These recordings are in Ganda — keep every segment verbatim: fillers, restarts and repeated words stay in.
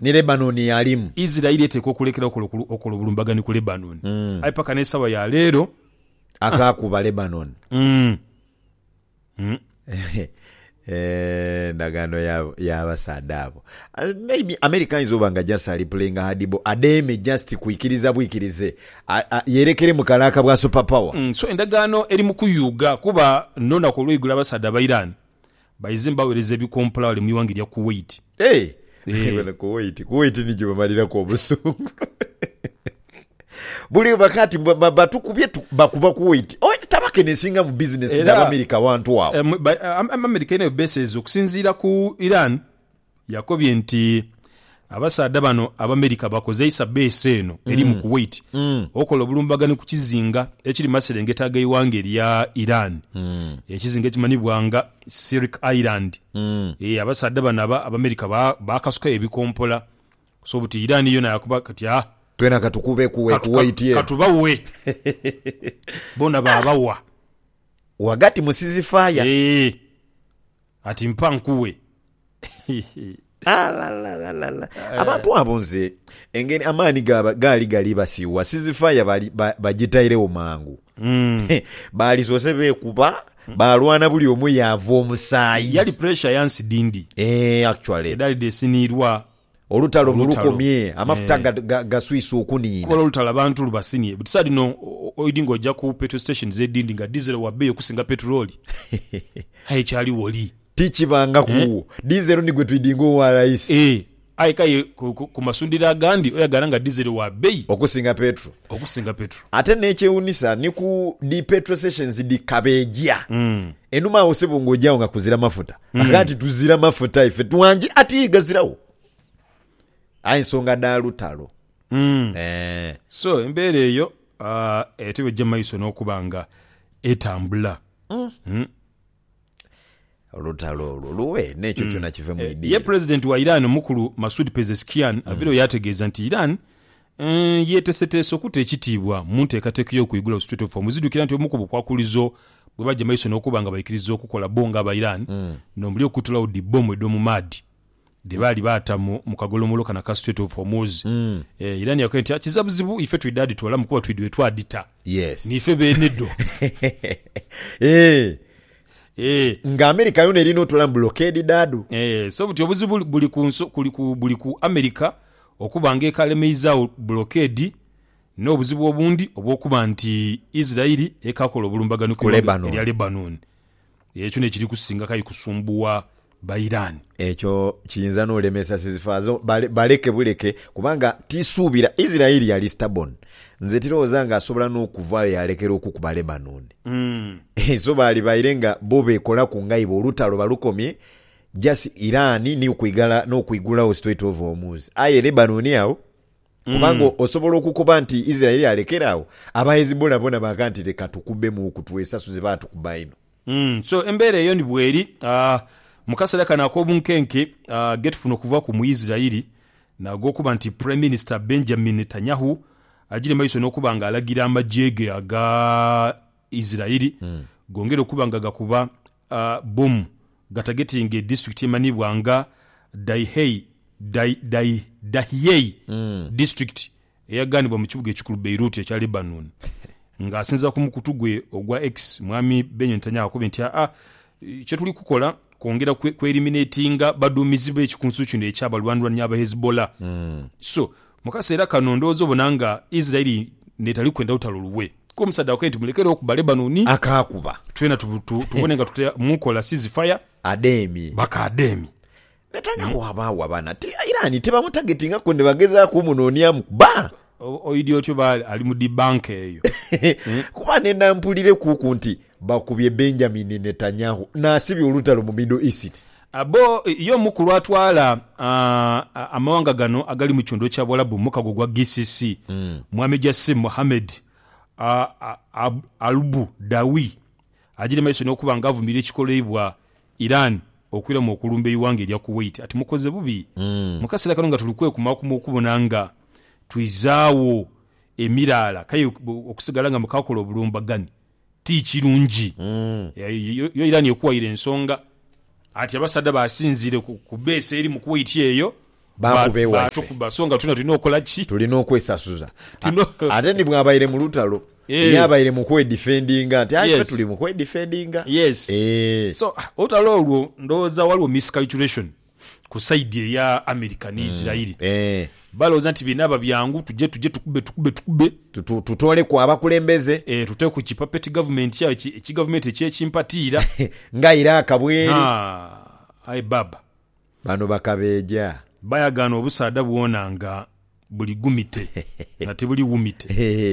ni Lebanon yalimu Israeli eteko okulekera okola obulumbagani ku Lebanon mm. ayi paka n'essawa ya leero akakuba Lebanon mm. mm. eh ndagano ya ya basada abo uh, maybe Americans obanga just ali playing hadibo ademe just kuikiriza bwikirize yerekere mu kalaka bwa super power mm. so endagano eri mu kuyuga kuba nona ko lwigula basada ba Iran bayizimba wereze bikompola wali muyiwangi lya Kuwait eh hey. Kuwait Kuwait ni jiba malira ko busungu buli bakati batukubye bakuba Kuwait oh tabake nesinga mu business ya America wantu wao America ine bases okusinzira ku Iran yakobye nti abasada bano ab'America bakoze isa base eno eri mu Kuwait mm. okola obulumbagani ku kizinga ekiri maserengeta gaiwange lya Iran mm. ekizinga kimanibwanga Sirik Island mm. eh abasada bano ab'America bakasuka ebikompola so buti Iran yo na yakuba kati ah twena katukube kuwe Kuwait ye katubawe bona babawa wagati musizi fire eh ati mpankuwe ah la la la la abantu abonze engeni amani gaba gali gali basiwa sizi fire bali bagitaire omangu mm. bali sose bekuba balwana buli omu yava omusayi yali pressure yansi dindi eh actually dali desinirwa olutalo mulukomye amafuta ga gaswisa okuniina ko olutalo abantu lubasinye butisadi no oidingo ojja ku petrol station zedindi nga diesel wa beyo kusinga petroli hai chali woli tichi banga ku eh? Diesel ni gwe twidingo wa rais eh aikaye ku masundira gandi oyagaranga diesel wa beyi okusinga petrol okusinga petrol ate neche unisa ni ku di petrol stations di kabejia mm. enuma osebongo jao nga kuzira mafuta mm. akati tuzira mafuta ife tuanji ati gazirawo ainsonga dalutalo mm. eh so embere eyo uh, etebe jamaiso n'okubanga etambula mm. mm. olutalo luwe necho mm. chona kive mu idea ye president wa Iran mukulu Masoud Pezeshkian mm. aviro yategeeza nti Iran mm, yeteseteso kute ekitibwa muntu ekatekiyo okuyigula Strait of Hormuz zidukira nti omukubu kwakulizo bwe bajja maiso n'okubanga bayikiriza okukola bonga aba Iran mm. nombuli okutulawo di bombe do mu madi de bali bata mu kagolomolo kana ka Strait of Hormuz mm. eh Iran yakwenti akizabuzibu ife twidadi tola mukuba twidwe twadita yes ni ife benedo eh eh nga America yone erino tola blockade dadu eh so buti obuzibu buli ku kuli ku buli ku America okubanga ekalemeiza blockade no buzibu obundi obwokuba nti Israeli ekakola obulumbagano ku Lebanon ya Lebanon ekyo ne kiri kusinga kai kusumbuwa ba Iran echo kiyinza no lemesa sizifazo bale, baleke buleke kubanga tisubira Israeli yali stubborn nze tiroza nga asobola n'okuvaayo yalekera okukuba Lebanon mm. so bali bairenga bobe kola ku ngaibo olutalo balukomye just Iran ni okuigala n'okuigula o Strait of Hormuz aye Lebanon yao kubanga mm. osobola okukuba nti Israeli alekerawo abayezibona bona bakanti leka tukube mu kutwesa suze batukuba ino mm. so embere eyo ni bweri ah uh, mukasala kana akobunkenke uh, getfuno kuva ku Muisraeli nago kuba nti Prime Minister Benjamin Netanyahu ajire maiso n'okubanga alagira amajege aga Israeli mm. gongero kubanga gakuba uh, bom gatagetinge district emanibwanga Daihei Dai Dai Dahiyei mm. district eyaganibwa mu kibuga ekikulu Beirut ekya Lebanon nga asinza kumukutugwe ogwa X mwami Benjamin Netanyahu kuba nti ah kye tuli kukola kwongera kwe, kwe eliminatinga badumizi be kikunsu kino ekyabalwanirwa aba Hezbollah mm. so mukaseera kano ndowooza obonanga Israeli netali kwenda utalo luwe ko musada wakati mulekera okuba Lebanon akakuba twena tubone nga tutya mukola ceasefire ademi baka ademi Netanyahu hmm. abawa bana ti Iran teba mutagetinga konde bageza ku munonia muba oidi otyo ba ali mu debunk eyo hmm? kuba nenda mpulire kuku nti bakubye Benjamin Netanyahu na asibi olutalo mu Middle East abo yo mukulu atwala uh, amawanga gano agali mu kyondo kya Bwalabu mukago gwa G C C mm. Mohamed Yassim Mohamed uh, uh, Albu Dawi ajire maiso n'okuba ngavumira ekikolebwa Iran okwira mu okulumba iwange lya Kuwait ati mukoze bubi mm. mukasira kano nga tulukwe kumakumu okubonanga twizaawo emirala kaye okusigala nga mukakola obulumbagani ti kirungi mm. yo, yo Iran ekuwaire ensonga ati abasada basinzire ku, ku base eri mu Kuwait eyo bakubewa tukuba songa tuna tulina okola ki tulina okwesasuza Tuno- ate ndi bwabaire mu lutalo Eh. yabaire mu kwedefendinga nti ate Yes. tuli mu kwedefendinga yes eh so otalo olwo ndowooza waliwo miscalculation ku saidi eya america ne israeli eh balowooza nti binaaba byangu tujje tujje tukube tukube tukube tutu- tutole ku abakulembeze e, tute ku kipapeti gavumenti yayo ekigavumenti ekyekimpatiira nga Iraq bweri Ah, ayi baba bano bakabeja bayagana obusaada bwona nga buli gumite nga tebuli wumite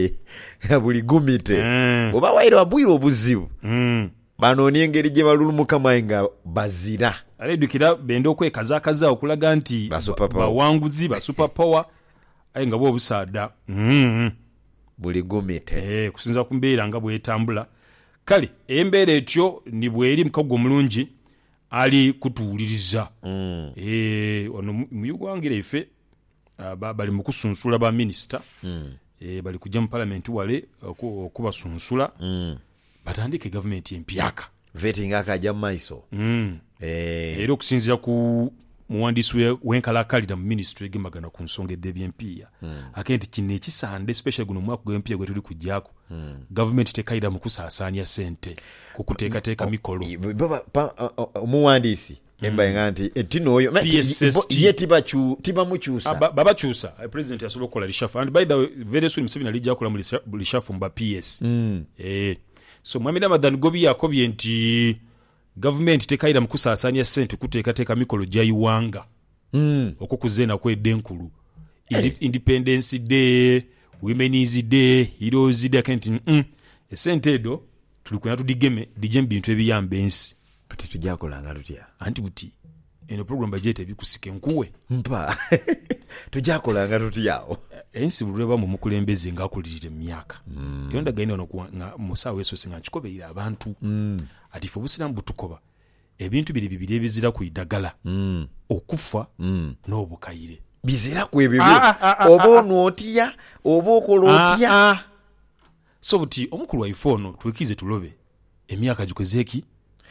buli gumite Mm. bwoba waire wabwire obuzibu Mm. banoonya engeri gye balulumukamu nga bazira aleddukira benda okwekazaakaza okulaga nti Ba super ba- power. bawanguzi ba super power aye nga bo obusaada mm. buli gumite eh, kusinza ku mbeera nga bwetambula kale embeera etyo ni bweri mukago omulungi ali kutuwuliriza Mm. eh, ono mu- mu ugwangira ife ah, ba- bali mu kusunsula baminisita Mm. eh, bali kujja mu palamenti wale oku- okubasunsula Mm. batandike gavumenti empyaka vetting akajja mu maiso mm. eh era okusinziira ku muwandiisi we- w'enkalakalira mu minisitule egemagana ku nsonga edda ebyempiya ake nti kino ekisande especially guno omwaka gw'empiya gwe tuli kujjako gavumenti tekayira mu kusaasaanya sente ku kuteekateeka mikolo Baba- pa- o- o- omuwandiisi embayenga nti etino oyo ma- P S S T. ye tibachu- tibamukyusa Aba- babakyusa president asobola okukola lishafu and by the way very soon Museveni alijja kukola mu lisha- lishafu mu ba P S eh so mwami Ramadhan Gobi yakobye nti gavumenti tekayira mu kusaasaanya sente kuteekateeka mikolo gyayiwanga Mm. okukuza enako edda enkulu Indi- independence day women's day heroes day akenti mm, esente edo tuli kwena tudigeme dijje mu bintu ebiyamba ensi tetujakolanga tutya anti buti eno program bajete bikusike nkuwe mpa tujakolanga tutyawo ensi bulweba mu mukulembeze ngaakulirire mu myaka yo ndagaine ono kuwa- nga musaawa esose nga nkikobeire abantu ati fe obusiramu butukoba ebintu biri bibiri ebizira ku idagala okufa n'obukayire bizira ku ebyo Ah, ah, ah, ah, oba ah. onootya oba okola otya Ah, ah. so buti omukulu waife ono twekize tulobe emyaka gikozeeki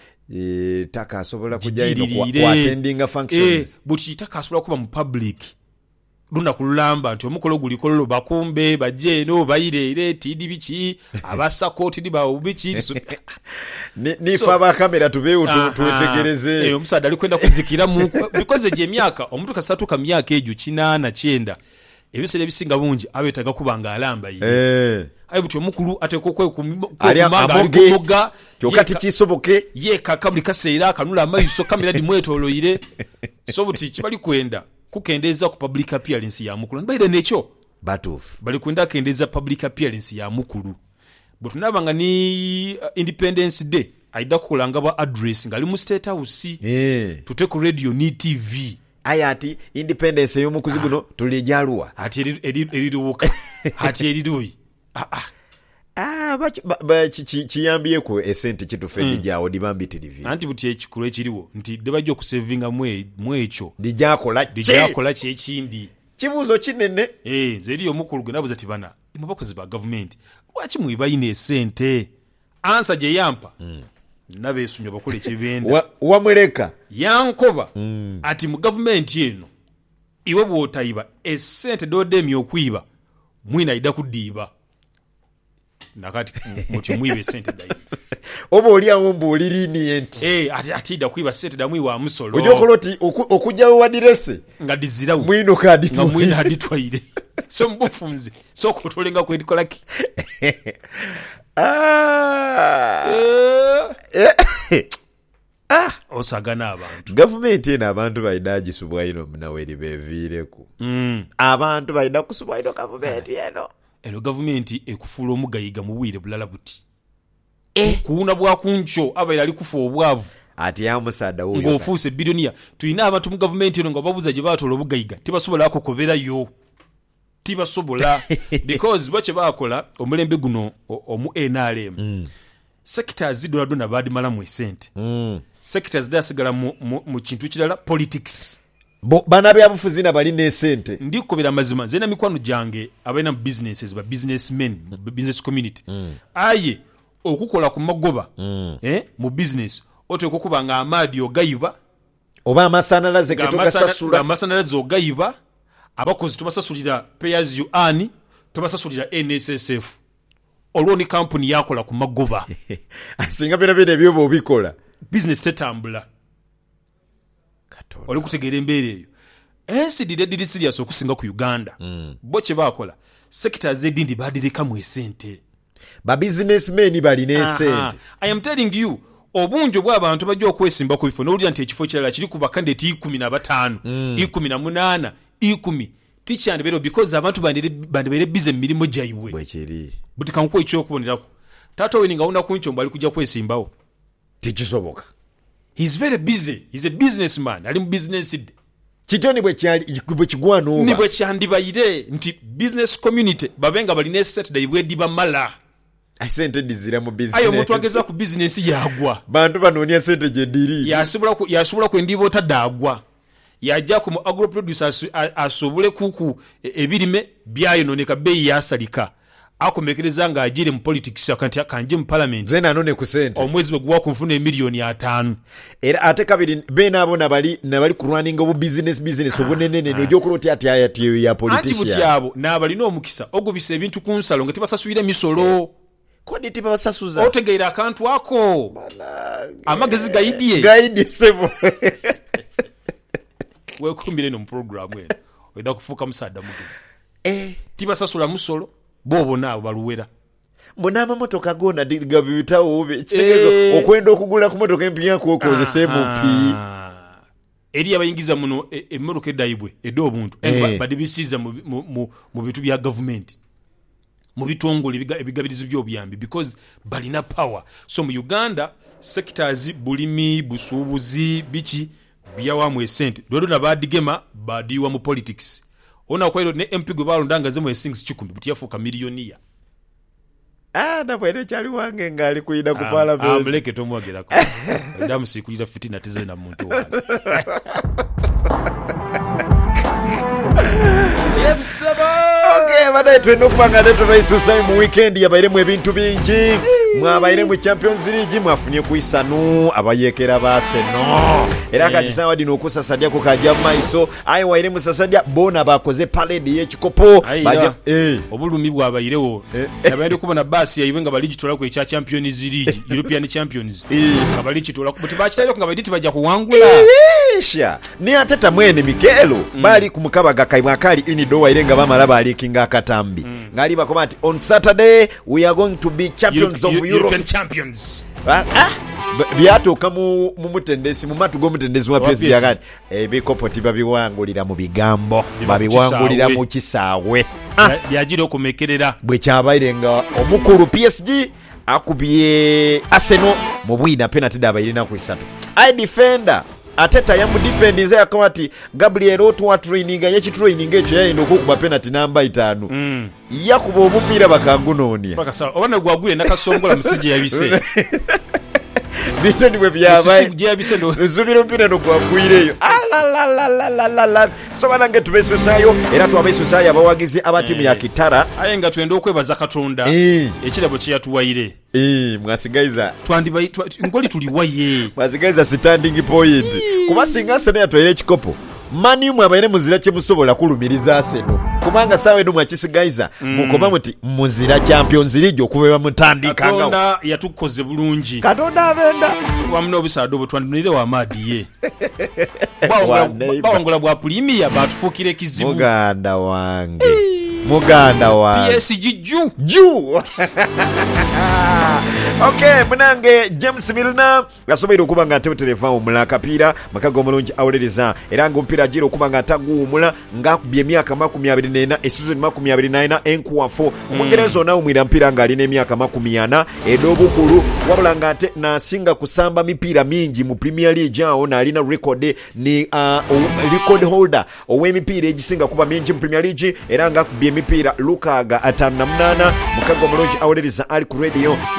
Eh, takasobola kujja ino Gijiririre. ku attending functions Eh, buti takasobola kuba mu public lunaku lulamba nti omukolo guliko lolo bakumbe bajje eno bayireere tidi biki abasako tidi bawubiki so- Ni- nife So- abakamera tubeewo tu- Aha. twetegereze Eh, omusaadde ali kwenda kuzikira mu bikoze gye emyaka omuntu kasatuka myaka egyo kinaana kyenda ebiseera ebisinga bungi abeetaga kuba nga alambayire Eh, aye buti omukulu ateeka okwekumanga ali amoge alikumoga kyokka tikisoboke yeekaka buli kaseera akanula amaiso kamera dimwetooloire so buti kibali kwenda kukendeeza ku public appearance ya mukulu baire nekyo batuufu bali kwenda kendeeza public appearance ya mukulu bwe tunaba nga ni uh, independence day aida kukolanga bwa address ngaali mu state house Eh, tute ku radio ni tv aye ati independence ey'omukuzi guno tulijaluwa ati eri- eri- eririwuka ati eriruyi ah, ah. Ah, baki- ba- ba- ki- ki- kiyambyeko esente kitufe dijaawo dibambitirivi anti buti ekikulu ekiriwo nti debajja okusevinga mu ekyo dijakola ki dijakola kyekindi kibuuzo kinene Eh, zeriyo omukulu gwe nabuza tibana mu bakozi ba gavumenti lwaki mwibayina esente ansa gye yampa nabeesunya bakola ekibenda Wa- wamuleka yankoba ati mu gavumenti eno iwe bw'otayiba esente dodemi okwiba mwinaida kudiiba nakati muti mwiba esente dayiba oba oliawo mbuulirinie nti Eh, ati atida kwiba sente damwiwa musolo ojokola oti oku- okugyawo wadirese nga dizirawo mwino kadi nga mwina aditwaire so mubufunze so kutolenga kwedikolaki osagana abantu gavumenti eno abantu balina agisubwa ino munaweri beviireku abantu balina kusubwa ino gavumenti eno eno gavumenti ekufuula omugayiga mu bwire bulala buti kuwuna bwakunkyo abaire ali kufa obwavu ati amusaada wuyo ng'ofuuse biliyoniya tulina abantu mu gavumenti eno nga babuza gye baatoola obugayiga tibasobola akukoberayo tibasobola because bwakye baakola omulembe guno o- omu N R M sectors donadona baadimalamu esente sectors dasigala mu, mu, mu kintu kirala politics Bo- bana byabufuzi na balina esente ndikubira mazima zena mikwano gyange abalina mu businesses ba businessmen mu business community aye okukola ku magoba eh, mu business oteeka okuba nga amaadi ogayiba oba amasanalaze ge togasasula amasanalaze ogayiba abakozi tobasasulira payers you earn tobasasulira N S S F olwo ni company yakola ku magoba asinga bino bino ebyo bobikola business tetambula oli kutegeera embeera eyo ensi dide didi serious okusinga ku Uganda mm. bo kye bakola sectors edindi badireka mu esente ba businessmen bali n'esente. I am telling you obunjo bw'abantu bajja okwesimba ku bifo n'olya nti ekifo kirala kiri ku bakandidate ikumi na batano mm. ikumi na munaana ikumi tikyandibero because abantu bandibere bize mu mirimo gyabwe bwekiri buti kankuwa ekyokubonerako taata we nga una kuncho mbali kujja kwesimbawo tikisoboka. He's very busy. He's a businessman. Ali mu business kitoni bwe kyali bwe kigwana oba ni bwe kyandibayire nti business community babenga bali ne set day bwe diba mala sente dizira mu business ayo mtu ageza ku business yagwa bantu banonya sente je diri yasubula ku yasubula ku ndibo tadagwa yajja ku agro producers asobule kuku ebirime byayo noneka bei yasalika akomekereza nga ajire mu politics akanti akanje mu parliament zena none ku sente omwezi bwe gwa kunfuna milioni atano era ate kabiri bena abo nabali nabali ku running obu business business obunenene nojo kuloti ati ayati ya politician anti butyabo nabali no mukisa ogubisa ebintu ku nsalo ngati basasuire misolo kodi tipa basasuza otegeera akantu ako amagezi gaidie gaidi sebo wekumbire no program eno wenda kufuka musada mugezi eh tiba sasula musolo bobo nabo baluwera mbona amamotoka gona diga bitawo obe kitegezo e... okwenda okugula ku motoka empya ko ko zesemupi eri abayingiza muno emmoroke daibwe edo obuntu e. badibisiza mu, mu, mu bitu bya government mu bitongole ebigabirizi by'obuyambi because balina power so mu Uganda sectors bulimi busubuzi bichi byawamu esente dodo na badigema badiwa mu politics ona kwero ne M P gwe balondanga zemo esings kikumi butiyafuka miliyoniya ah na bwene cyali wange ngali kuida ku parliament amleke tomwagerako ndamu sikulira fitina tezena muntu wange yes saba okay bada twendo kubanga leto baisusa mu weekend yabaire mu ebintu bingi mwabaire mu Champions League mwafunye kuisanu abayekera base no era kati sawa dino okusasadya ko kajja maiso ayi waire mu sasadya bona bakoze parade y'ekikopo baje eh obulumi bwabayirewo nabaire kubona basi yayiwe nga bali gitola ku echa Champions League European Champions nga bali gitola ku bachitayo nga bali tibajja kuwangula sha ni ateta mwene Mikelo bali kumukabaga kaimwakali ini do waire nga bamala bali kinga akatambi ngali bakomati on Saturday we are going to be champions of Europe European champions ah, ah. byatuuka mu mutendesi mu matu g'omutendesi wa P S G yakati ebikopo tibabiwangulira mu bigambo babiwangulira mu kisaawe byagire okumekerera bwe kyabaire nga omukulu P S G akubye Arsenal mu bwina penalty dabayirina ku isatu I defender ateta ya mu defending ya kwati Gabriel Otwa training ya chi training ekyo yayino okukuba penalty namba itano mm. yakuba omupira bakagunonia bakasa obana gwagule nakasongola musije yabise bicho ndibwe byabaye nzubira mpira no kwagwireyo alalalala so banange tubesusayo era twabesusayo abawagizi abatimu ya Kitara ayenga twende okwebaza Katonda ekirabo kye yatuwaire eh mwasigaiza twandiba ngoli tuliwaye mwasigaiza standing point kuba singa sene yatwaire ekikopo mani mwe abaire muzira kye musobola kulumiriza Arsenal kubanga sawe ndo mwakisigaiza mukoba muti muzira Champions League okubeba mutandika nga Katonda yatukoze bulungi Katonda abenda wamno bisado butwandunire wa madiye bawongola bwa premier batufukire kizibu muganda wange muganda wa P S G ju ju okay munange James Milner gasobeera okuba nga atebetereva omula kapira makago mulungi awuliriza era nga ompira jiro okuba nga ataguumula ngakubye emyaka makumi abiri n'ena esizoni makumi abiri n'ena enkuwafu omungereza onawo mwira mpira nga alina emyaka makumi ana ed'obukulu wabula nga ate nasinga kusamba mipiira mingi mu Premier League awo naalina record ni uh, record holder ow'emipiira egisinga kuba mingi mu Premier League era nga akubye emipiira lukaga atano na munana mukago mulungi awuliriza ali ku radio yasobola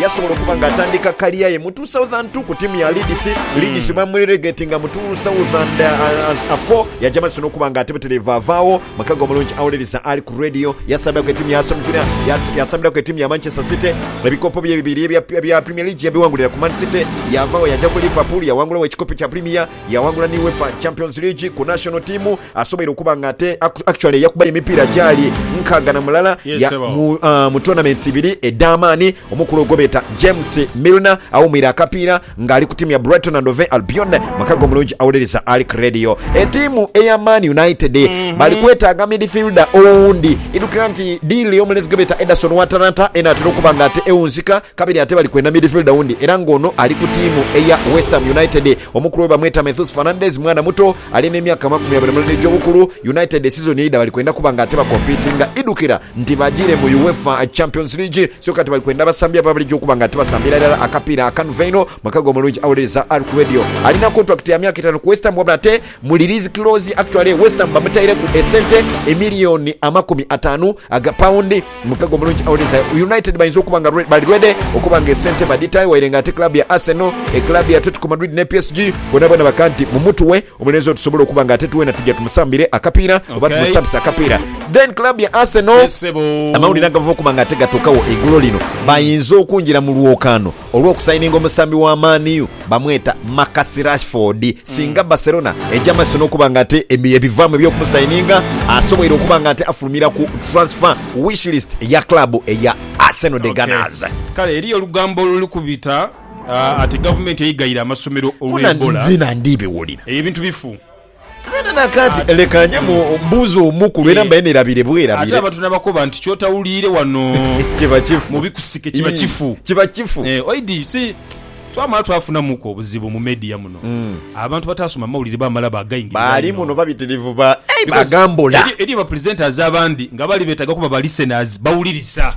okuba ng'atandika kaliya ye mu two thousand two ku tiimu ya Leeds. Leeds bamuregetinga mu two thousand four yajja Maiso n'okuba ng'atebetereva avaawo. Mukago omulungi awuliriza ali ku radio yasambira ku tiimu ya Aston Villa, yasambira ku tiimu ya Manchester City. Ebikopo bye bibiri ebya Premier League yabiwangulira ku Man City, yavaawo yajja ku Liverpool yawangulawo ekikopo kya Premier, yawangula ni UEFA Champions League ku national team. Asobola okuba ng'ate actually yakuba emipiira gyali nkaaga na mulala yes, mu, uh, mu tournaments ibiri eddaamaani. Omukulu ogobeta James Milner awumira akapiira ng'ali ku tiimu ya Brighton and Hove Albion. Mukago omulungi awuliriza ali ku radio. Etiimu eya Man United mm-hmm. bali kwetaaga midfielder owundi idukira nti deal y'omulezi gobeta Ederson wa Atalanta ena atera okuba ng'ate ewunzika kabiri ate bali kwenda midfielder owundi era ng'ono ali ku tiimu eya West Ham United. Omukulu we bamweta Matheus Fernandes mwana muto alina emyaka makumi abiri mu egy'obukulu. United season ida bali kwenda kuba ng'ate bakompitinga idukira nti bagire mu UEFA Champions League so kati bali kwenda basambya babali gy'okuba ng'ate basambira ddala akapiira akanveino. Mukago omulungi awuliriza ali ku radio alina contract ya myaka etaano ku West Ham wabula ate mu release clause actually West Ham bamutaire ku esente emiliyoni amakumi ataano aga pound. Mukago omulungi awuliriza United bayinza okuba nga bali ready okuba nga esente baditaye wairenga ate club ya Arsenal e club ya Atletico Madrid ne P S G bona bona bakanti mu mutuwe omulenzi otusobola okuba nga ate tuwena tujja tumusambire akapiira okay. oba tumusambisa akapiira then club ya Arsenal yes, amawulire agava okuba nga ate gatuukawo eggulo lino bayinza okunjira mu lwokaano olw'okusayininga omusambi wa Man U bamweta Marcus Rashford mm. singa Barcelona ejja Maiso n'okuba nga ate ebivaamu eby'okumusayininga asobola okuba nga ate afulumira ku transfer wishlist ya club eya Arsenal de okay. Gunners. Kale eriyo olugambo olukubita uh, ati government eyigayira amasomero olw'Ebola nzina ndibiwulira ebintu bifu zina nakati lekanye mu mbuzo omukulu era mbaye nerabire bwera bire ate abantu nabakoba nti kyotawulire wano kiba kifu mu bikusike kiba kifu kiba kifu eh oidi si twamala twafuna muko obuzibu mu media muno mm. abantu batasoma mawulire bamala bagayingira bali muno babitirivu ba hey, bagambola eri, eri ba presenters abandi nga bali betaga kuba ba listeners bawuliriza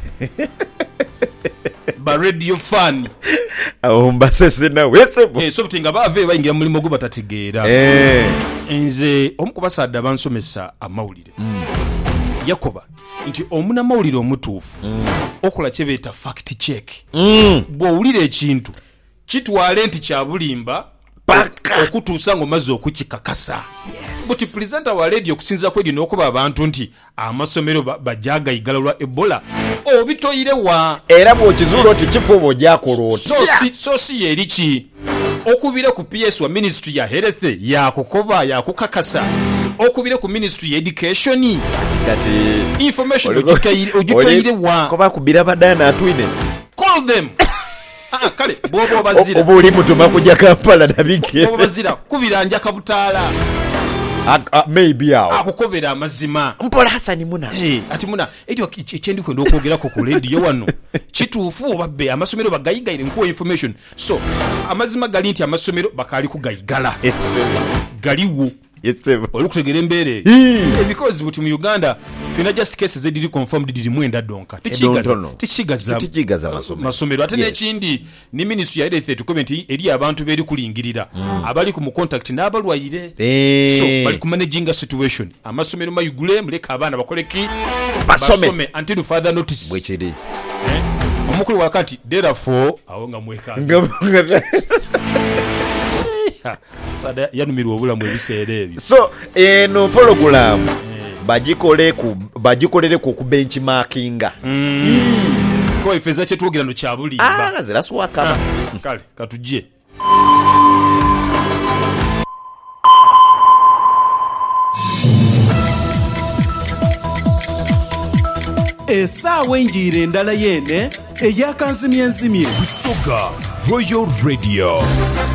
ba radio fan aho mbasese na wesebo eh so kutinga bave bayingira mulimo gwo batategeera eh enze omukubasada abansomesa amawulire mm. yakoba nti omuna mawulire omutuufu mm. okola kyebeta fact check mm. bw'owulira ekintu kitwale nti kyabulimba okutuusa ng'omaze okukikakasa yes. Buti presenter wa radio okusinza kwedi n'okuba abantu nti amasomero bajagayigala lwa Ebola obitoyire wa era bw'okizuula oti kifuba ojjakola otya so, so si yeri ki okubire ku P S wa ministry ya health yakukoba yakukakasa okubire ku ministry ya education kati information ojitoyire wa koba kubira badana atwine call them ah kale bobo bazira obuli mutuma kujja Kampala nabike bobo bazira kubiranja kabutala uh, maybe awo akukobera amazima mpola Hasani muna eh hey, ati muna ekyo ekyendi kwenda okwogera ko ku radio wano kituufu babbe amasomero bagayigayire nkuwa information so amazima gali nti amasomero bakali kugayigala etseba galiwo etseba olukutegera embere because buti mu Uganda tuna just cases ediri confirmed didi mwenda donka tichigaza tichigaza tichigaza masomero masomero ate n'ekindi ni ministry ya health to comment eri abantu beri kulingirira mm. abali ku contact n'abalwayire hey. So bali ku managing a situation amasomero mayugule muleka abana bakoleki basome, basome until further notice bwechiri eh omukulu wakati therefore awonga mweka sada yanumirwa obulamu ebiseera ebyo so eno program bajikole ku bajikolere ku ku benchmarkinga mm. ko ifeza kyetwogira no kyabulimba ah zira swaka kale katujje esaawa enjira endala yene eyakanzimye nzimye Busoga Royal Radio.